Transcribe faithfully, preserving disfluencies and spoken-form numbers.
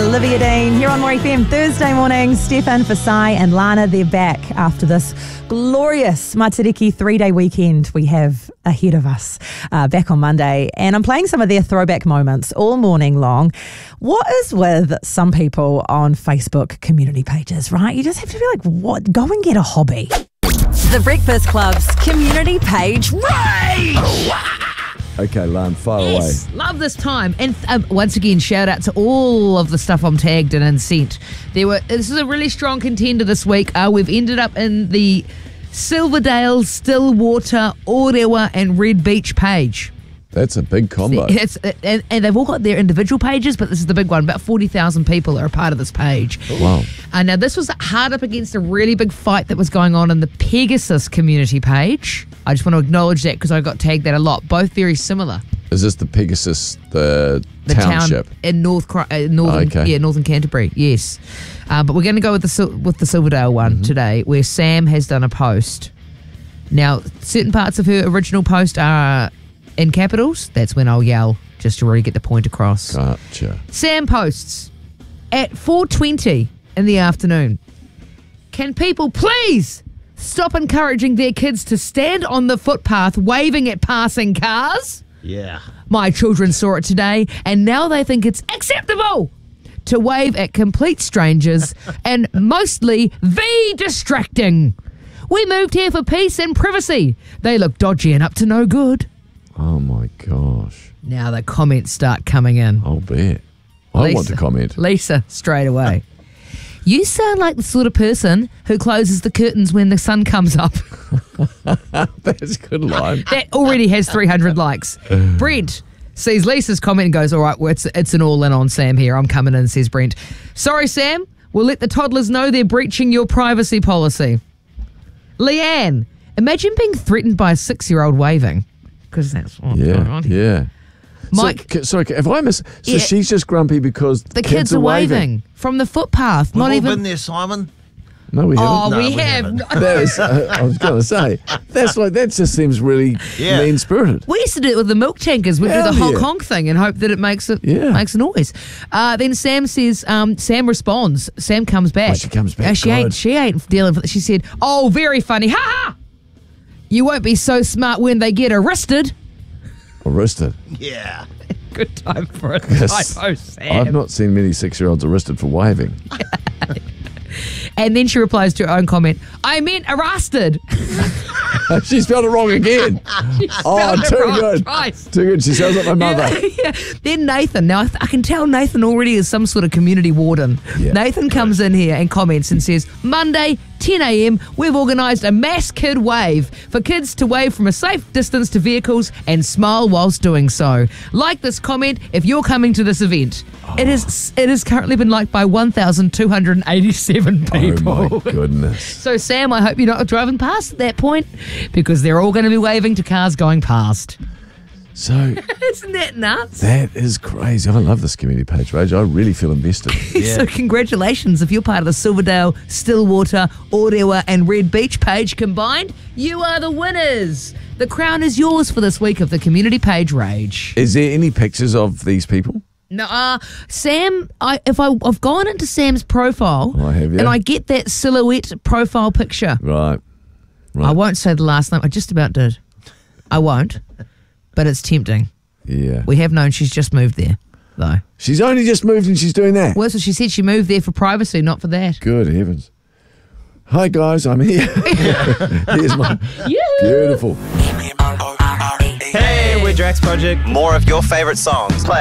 Olivia Dean here on More F M. Thursday morning, Stefan, Fasai and Lana, they're back after this glorious Matariki three-day weekend we have ahead of us, uh, back on Monday. And I'm playing some of their throwback moments all morning long. What is with some people on Facebook community pages, right? You just have to be like, what? Go and get a hobby. The Breakfast Club's community page rage! Okay, Lan, far Yes, away. love this time. And um, once again, shout out to all of the stuff I'm tagged in and sent. There were. This is a really strong contender this week. Uh, we've ended up in the Silverdale, Stillwater, Orewa and Red Beach page. That's a big combo. It's, and, and they've all got their individual pages, but this is the big one. About forty thousand people are a part of this page. Wow. Uh, now, this was hard up against a really big fight that was going on in the Pegasus community page. I just want to acknowledge that because I got tagged that a lot. Both very similar. Is this the Pegasus, the, The township? town in North, uh, northern, Okay. yeah, Northern Canterbury. Yes, uh, but we're going to go with the Sil- with the Silverdale one Mm-hmm. today, where Sam has done a post. Now, certain parts of her original post are in capitals. That's when I'll yell just to really get the point across. Gotcha. Sam posts at four twenty in the afternoon. Can people please stop encouraging their kids to stand on the footpath waving at passing cars? Yeah. My children saw it today, and now they think it's acceptable to wave at complete strangers and mostly V distracting. We moved here for peace and privacy. They look dodgy and up to no good. Oh, my gosh. Now the comments start coming in. I'll bet. I want to comment. Lisa, straight away. You sound like the sort of person who closes the curtains when the sun comes up. That's a good line. That already has three hundred likes. Brent sees Lisa's comment and goes, all right, well, it's, it's an all-in on Sam here. I'm coming in, says Brent. Sorry, Sam. We'll let the toddlers know they're breaching your privacy policy. Leanne, imagine being threatened by a six-year-old waving. Because that's what's going Yeah, on here. yeah. Mike, So, sorry, have I missed? So Yeah. she's just grumpy because the kids, are waving. from the footpath. We've not all even. been there, Simon. No, we haven't. Oh, No, we, we have. haven't. That is, uh, I was going to say, that's like, that just seems really Yeah. mean-spirited. We used to do it with the milk tankers. We do Hell the honk yeah. honk thing and hope that it makes it Yeah. makes a noise. Uh, then Sam says, um, Sam responds. Sam comes back. Oh, she comes back, Uh, she good. ain't. She ain't dealing with it. She said, "Oh, very funny. Ha ha! You won't be so smart when they get arrested." Arrested. Yeah. Good time for a Yes. typo, Sam. I've not seen many six-year-olds arrested for waving. And then she replies to her own comment. I meant arrested. She spelled it wrong again. Oh, spelled it too wrong good. twice. Too good. She sounds like my mother. Yeah. Then Nathan. Now, I, th- I can tell Nathan already is some sort of community warden. Yeah. Nathan comes in here and comments and says, Monday, ten a.m, we've organised a mass kid wave for kids to wave from a safe distance to vehicles and smile whilst doing so. Like this comment if you're coming to this event. Oh. It is. It has currently been liked by one thousand two hundred eighty-seven people. Oh, my goodness. So, Sam, I hope you're not driving past at that point because they're all going to be waving to cars going past. So, Isn't that nuts? that is crazy. I love this community page, Rage. I really feel invested. So congratulations. If you're part of the Silverdale, Stillwater, Orewa and Red Beach page combined, you are the winners. The crown is yours for this week of the community page rage. Is there any pictures of these people? No, uh, Sam, I, if I, I've gone into Sam's profile Oh, have you? and I get that silhouette profile picture. Right. I won't say the last name. I just about did. I won't, but it's tempting. Yeah. We have known she's just moved there, though. She's only just moved and she's doing that. Well, so she said she moved there for privacy, not for that. Good heavens. Hi, guys. I'm here. Here's my beautiful. Hey, we're Drax Project. More of your favorite songs. Play